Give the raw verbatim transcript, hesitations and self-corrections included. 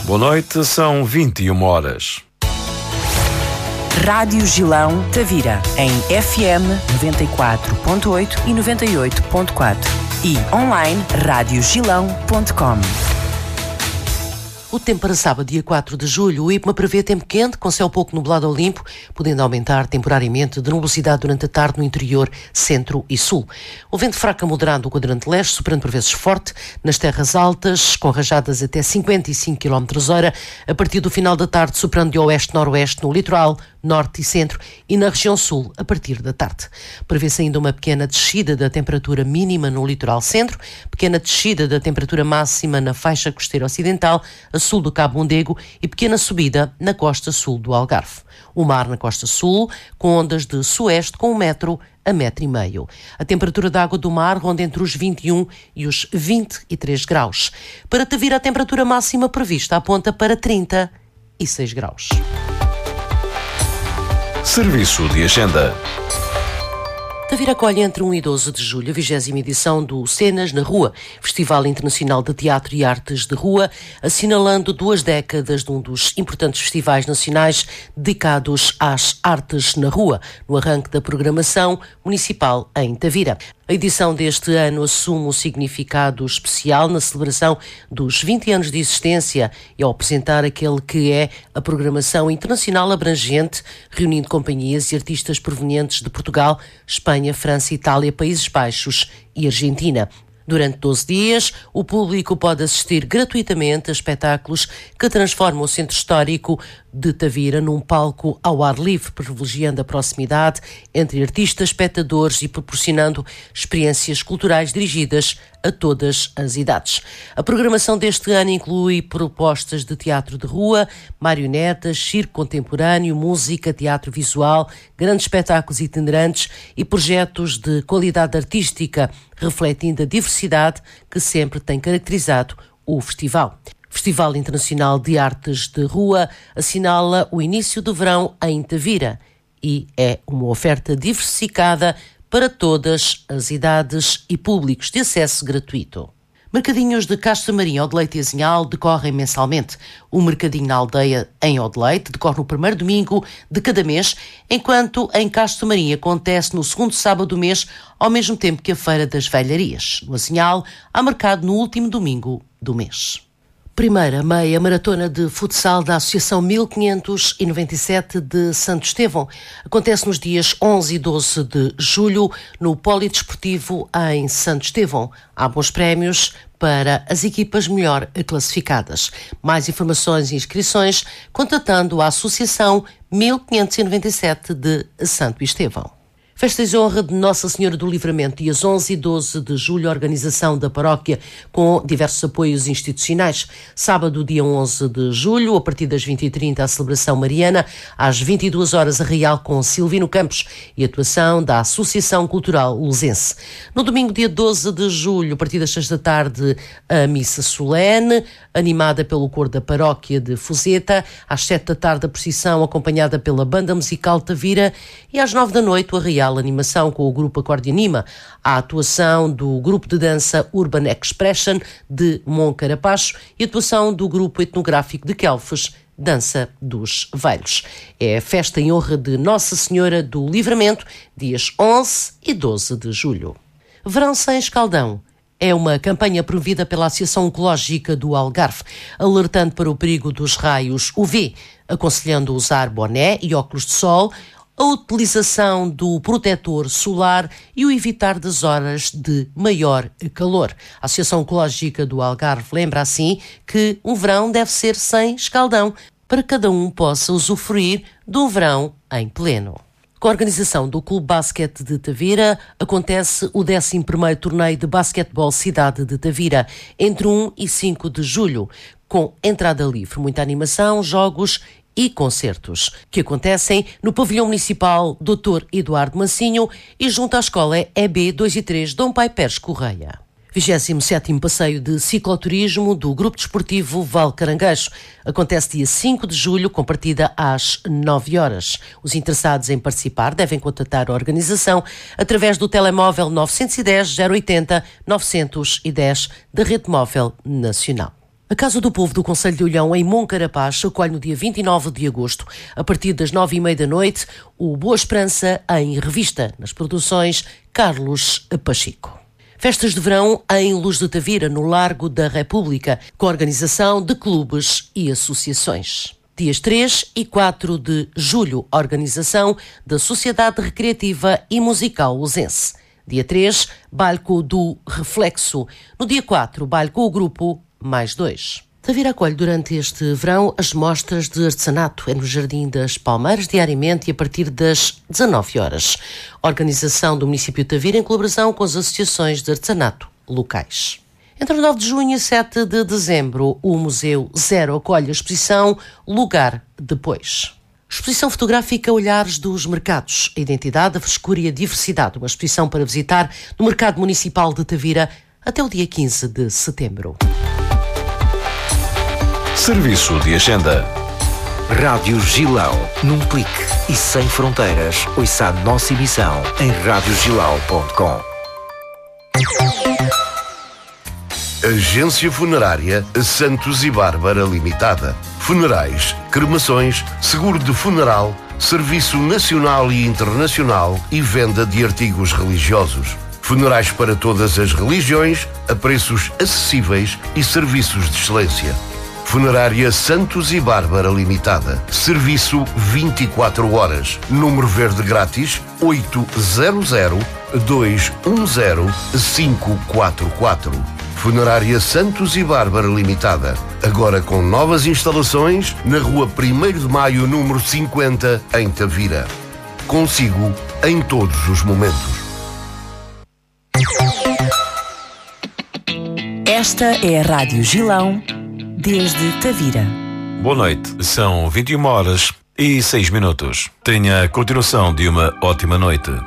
Boa noite, são vinte e uma horas. Rádio Gilão Tavira, em F M noventa e quatro ponto oito e noventa e oito ponto quatro e online rádio gilão ponto com. O tempo para sábado, dia quatro de julho, o IPMA prevê tempo quente, com céu pouco nublado ao limpo, podendo aumentar temporariamente de nubosidade durante a tarde no interior, centro e sul. O vento fraco a moderado no quadrante leste, soprando por vezes forte, nas terras altas, com rajadas até cinquenta e cinco quilómetros hora, a partir do final da tarde, soprando de oeste-noroeste no litoral, norte e centro, e na região sul, a partir da tarde. Prevê-se ainda uma pequena descida da temperatura mínima no litoral centro, pequena descida da temperatura máxima na faixa costeira ocidental, a sul do Cabo Mondego, e pequena subida na costa sul do Algarve. O mar na costa sul, com ondas de sueste com um metro a metro e meio. A temperatura da água do mar ronda entre os vinte e um e os vinte e três graus. Para Tavira, a temperatura máxima prevista aponta para trinta e seis graus. Serviço de agenda. Tavira acolhe entre um e doze de julho a vigésima edição do Cenas na Rua, Festival Internacional de Teatro e Artes de Rua, assinalando duas décadas de um dos importantes festivais nacionais dedicados às artes na rua, no arranque da programação municipal em Tavira. A edição deste ano assume um significado especial na celebração dos vinte anos de existência e ao apresentar aquele que é a programação internacional abrangente, reunindo companhias e artistas provenientes de Portugal, Espanha, França, Itália, Países Baixos e Argentina. Durante doze dias, o público pode assistir gratuitamente a espetáculos que transformam o centro histórico de Tavira num palco ao ar livre, privilegiando a proximidade entre artistas, espectadores e proporcionando experiências culturais dirigidas a todas as idades. A programação deste ano inclui propostas de teatro de rua, marionetas, circo contemporâneo, música, teatro visual, grandes espetáculos itinerantes e projetos de qualidade artística, refletindo a diversidade que sempre tem caracterizado o festival. Festival Internacional de Artes de Rua assinala o início do verão em Tavira e é uma oferta diversificada para todas as idades e públicos de acesso gratuito. Mercadinhos de Castro Marinho, Odeleite e Azinhal decorrem mensalmente. O Mercadinho na Aldeia, em Odeleite, decorre no primeiro domingo de cada mês, enquanto em Castro Marinho acontece no segundo sábado do mês, ao mesmo tempo que a Feira das Velharias. No Azinhal, há mercado no último domingo do mês. Primeira meia maratona de futsal da Associação mil quinhentos e noventa e sete de Santo Estevão acontece nos dias onze e doze de julho no Polidesportivo em Santo Estevão. Há bons prémios para as equipas melhor classificadas. Mais informações e inscrições contatando a Associação mil quinhentos e noventa e sete de Santo Estevão. Festa e honra de Nossa Senhora do Livramento, dias onze e doze de julho, organização da paróquia com diversos apoios institucionais. Sábado, dia onze de julho, a partir das vinte e trinta, a celebração mariana, às vinte e duas horas, a Real com Silvino Campos e atuação da Associação Cultural Luzense. No domingo, dia doze de julho, a partir das seis da tarde, a missa solene, animada pelo coro da paróquia de Fuzeta, às sete da tarde, a procissão acompanhada pela banda musical Tavira e às nove da noite, o Real animação com o grupo Acordeanima, a atuação do grupo de dança Urban Expression de Moncarapacho e a atuação do grupo etnográfico de Quelfes, Dança dos Velhos. É a festa em honra de Nossa Senhora do Livramento, dias onze e doze de julho. Verão sem escaldão. É uma campanha promovida pela Associação Ecológica do Algarve, alertando para o perigo dos raios U V, aconselhando usar boné e óculos de sol, a utilização do protetor solar e o evitar das horas de maior calor. A Associação Ecológica do Algarve lembra assim que um verão deve ser sem escaldão, para que cada um possa usufruir de um verão em pleno. Com a organização do Clube Basquete de Tavira, acontece o décimo primeiro torneio de basquetebol Cidade de Tavira, entre um e cinco de julho, com entrada livre, muita animação, jogos e concertos, que acontecem no Pavilhão Municipal doutor Eduardo Mancinho e junto à Escola E B dois e três Dom Pai Pérez Correia. vigésimo sétimo Passeio de Cicloturismo do Grupo Desportivo Val Caranguejo. Acontece dia cinco de julho, com partida às nove horas. Os interessados em participar devem contatar a organização através do telemóvel nove um zero, zero oito zero, nove um zero da Rede Móvel Nacional. A Casa do Povo do Concelho de Olhão, em Moncarapaz, acolhe no dia vinte e nove de agosto, a partir das nove e meia da noite, o Boa Esperança em Revista, nas produções Carlos Pacheco. Festas de verão em Luz de Tavira, no Largo da República, com organização de clubes e associações. Dias três e quatro de julho, organização da Sociedade Recreativa e Musical Luzense. Dia três, baile do Reflexo. No dia quatro, baile com o grupo Mais Dois. Tavira acolhe durante este verão as mostras de artesanato. É no Jardim das Palmeiras, diariamente e a partir das dezanove horas. Organização do município de Tavira em colaboração com as associações de artesanato locais. Entre nove de junho e sete de dezembro, o Museu Zero acolhe a exposição Lugar Depois. Exposição fotográfica Olhares dos Mercados, a identidade, a frescura e a diversidade. Uma exposição para visitar no Mercado Municipal de Tavira até o dia quinze de setembro. Serviço de Agenda. Rádio Gilão, num clique e sem fronteiras. Ouça a nossa emissão em rádio gilão ponto com. Agência Funerária Santos e Bárbara Limitada. Funerais, cremações, seguro de funeral, serviço nacional e internacional e venda de artigos religiosos. Funerais para todas as religiões, a preços acessíveis e serviços de excelência. Funerária Santos e Bárbara Limitada. Serviço vinte e quatro horas. Número verde grátis oito zero zero, dois um zero, cinco quatro quatro. Funerária Santos e Bárbara Limitada. Agora com novas instalações na rua primeiro de maio, número cinquenta, em Tavira. Consigo em todos os momentos. Esta é a Rádio Gilão, desde Tavira. Boa noite, são vinte e uma horas e seis minutos. Tenha a continuação de uma ótima noite.